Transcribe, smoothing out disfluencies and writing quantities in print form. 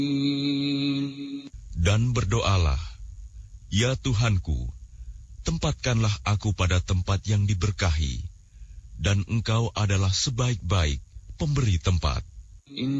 Dan berdoalah, ya Tuhanku, tempatkanlah aku pada tempat yang diberkahi, dan Engkau adalah sebaik-baik pemberi tempat.